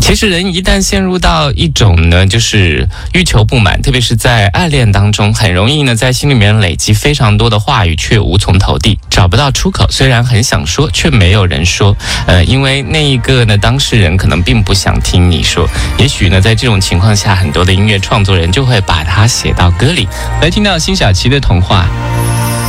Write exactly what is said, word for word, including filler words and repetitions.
其实人一旦陷入到一种呢，就是欲求不满，特别是在爱恋当中，很容易呢在心里面累积非常多的话语，却无从投递，找不到出口。虽然很想说，却没有人说。呃，因为那一个呢当事人可能并不想听你说。也许呢，在这种情况下，很多的音乐创作人就会把它写到歌里。来听到辛晓琪的童话。